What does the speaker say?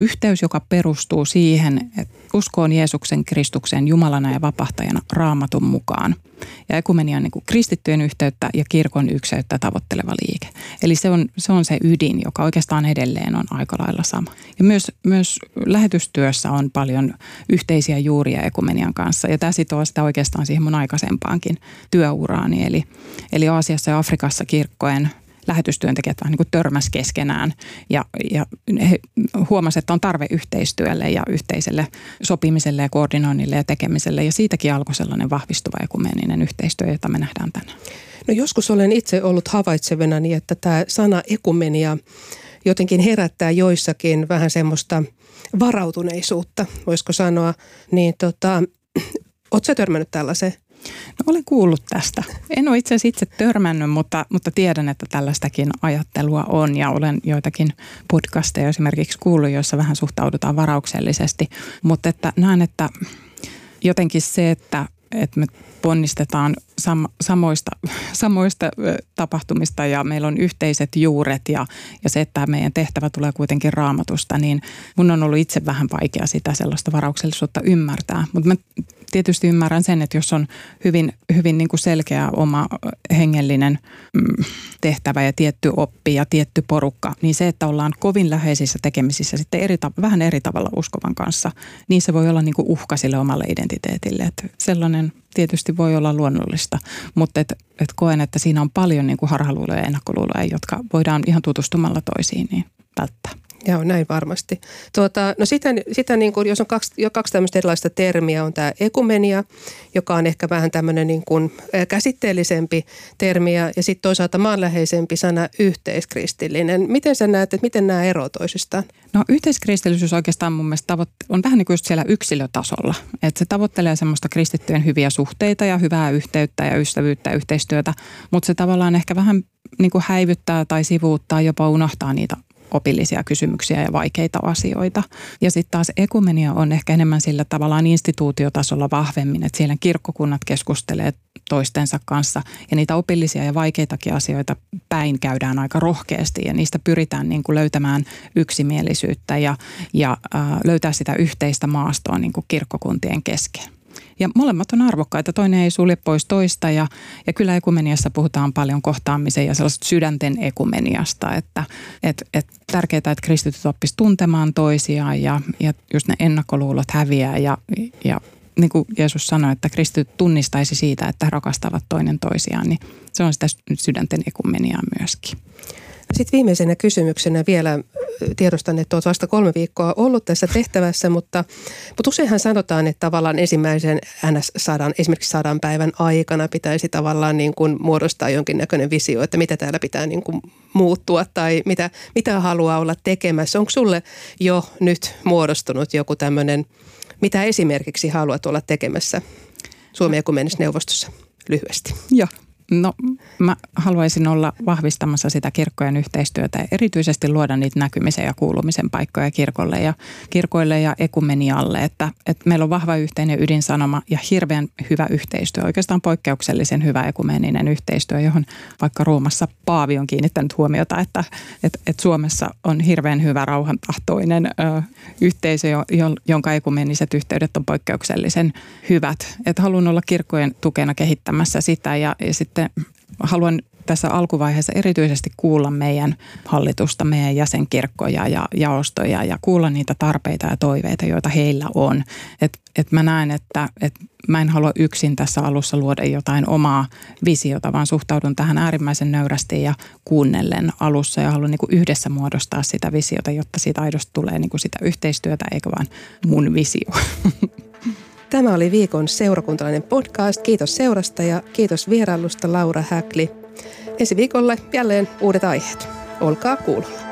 yhteys, joka perustuu siihen, että uskoon Jeesuksen Kristuksen Jumalana ja vapahtajana Raamatun mukaan. Ja ekumenia on niin kuin kristittyjen yhteyttä ja kirkon ykseyttä tavoitteleva liike. Eli se on se ydin, joka oikeastaan edelleen on aika lailla sama. Ja myös lähetystyössä on paljon yhteisiä juuria ekumenian kanssa. Ja tämä sitoo sitä oikeastaan siihen mun aikaisempaankin työuraani. Eli Aasiassa ja Afrikassa kirkkojen lähetystyöntekijät vähän niin kuin törmäs keskenään ja he huomasivat, että on tarve yhteistyölle ja yhteiselle sopimiselle ja koordinoinnille ja tekemiselle. Ja siitäkin alkoi sellainen vahvistuva ekumeninen yhteistyö, jota me nähdään tänään. No joskus olen itse ollut havaitsevinani, että tämä sana ekumenia jotenkin herättää joissakin vähän semmoista varautuneisuutta, voisiko sanoa. Niin ootko sä törmännyt tällaiseen? No olen kuullut tästä. En ole itse asiassa itse törmännyt, mutta tiedän, että tällaistakin ajattelua on ja olen joitakin podcasteja esimerkiksi kuullut, joissa vähän suhtaudutaan varauksellisesti. Mutta että näen, että jotenkin se, että me ponnistetaan samoista tapahtumista ja meillä on yhteiset juuret ja se, että meidän tehtävä tulee kuitenkin Raamatusta, niin mun on ollut itse vähän vaikea sitä sellaista varauksellisuutta ymmärtää. Mutta mä tietysti ymmärrän sen, että jos on hyvin niin kuin selkeä oma hengellinen tehtävä ja tietty oppi ja tietty porukka, niin se, että ollaan kovin läheisissä tekemisissä sitten vähän eri tavalla uskovan kanssa, niin se voi olla niin kuin uhka sille omalle identiteetille. Että sellainen tietysti voi olla luonnollista, mutta et koen, että siinä on paljon niin kuin harhaluuloja ja ennakkoluuloja, jotka voidaan ihan tutustumalla toisiin niin välttää. Joo, näin varmasti. No sitä niin kuin, jos on kaksi tämmöistä erilaista termiä, on tämä ekumenia, joka on ehkä vähän tämmöinen niin kuin käsitteellisempi termi ja sitten toisaalta maanläheisempi sana yhteiskristillinen. Miten sä näet, että miten nämä eroavat toisistaan? No yhteiskristillisyys oikeastaan mun mielestä on vähän niin kuin just siellä yksilötasolla. Että se tavoittelee semmoista kristittyjen hyviä suhteita ja hyvää yhteyttä ja ystävyyttä ja yhteistyötä, mutta se tavallaan ehkä vähän niin kuin häivyttää tai sivuuttaa, jopa unohtaa niitä opillisia kysymyksiä ja vaikeita asioita. Ja sitten taas ekumenia on ehkä enemmän sillä tavallaan instituutiotasolla vahvemmin, että siellä kirkkokunnat keskustelee toistensa kanssa ja niitä opillisia ja vaikeitakin asioita päin käydään aika rohkeasti ja niistä pyritään niin kuin löytämään yksimielisyyttä ja löytää sitä yhteistä maastoa niin kuin kirkkokuntien kesken. Ja molemmat on arvokkaita, toinen ei sulje pois toista ja kyllä ekumeniassa puhutaan paljon kohtaamisen ja sellaista sydänten ekumeniasta, että tärkeää, että kristityt oppisivat tuntemaan toisiaan ja just ne ennakkoluulot häviää ja niin kuin Jeesus sanoi, että kristityt tunnistaisi siitä, että he rakastavat toinen toisiaan, niin se on sitä sydänten ekumeniaa myöskin. Sitten viimeisenä kysymyksenä vielä tiedostan, että olet vasta 3 viikkoa ollut tässä tehtävässä, mutta useinhan sanotaan, että tavallaan ensimmäisen esimerkiksi 100 päivän aikana pitäisi tavallaan niin kuin muodostaa jonkinnäköinen visio, että mitä täällä pitää niin kuin muuttua tai mitä haluaa olla tekemässä. Onko sulle jo nyt muodostunut joku tämmöinen, mitä esimerkiksi haluat olla tekemässä Suomen ekumenisessa neuvostossa lyhyesti? Joo. No mä haluaisin olla vahvistamassa sitä kirkkojen yhteistyötä ja erityisesti luoda niitä näkymisen ja kuulumisen paikkoja kirkoille ja ekumenialle, että meillä on vahva yhteinen ydinsanoma ja hirveän hyvä yhteistyö, oikeastaan poikkeuksellisen hyvä ekumeninen yhteistyö, johon vaikka Roomassa Paavi on kiinnittänyt huomiota, että Suomessa on hirveän hyvä rauhantahtoinen yhteisö, jonka ekumeniset yhteydet on poikkeuksellisen hyvät. Että haluan olla kirkkojen tukena kehittämässä sitä ja sitten haluan tässä alkuvaiheessa erityisesti kuulla meidän hallitusta, meidän jäsenkirkkoja ja jaostoja ja kuulla niitä tarpeita ja toiveita, joita heillä on. Et mä näen, että mä en halua yksin tässä alussa luoda jotain omaa visiota, vaan suhtaudun tähän äärimmäisen nöyrästi ja kuunnellen alussa ja haluan niin kuin yhdessä muodostaa sitä visiota, jotta siitä aidosti tulee niin kuin sitä yhteistyötä eikä vaan mun visio. Tämä oli viikon seurakuntalainen podcast. Kiitos seurasta ja kiitos vierailusta Laura Häkli. Ensi viikolle jälleen uudet aiheet. Olkaa kuulolla.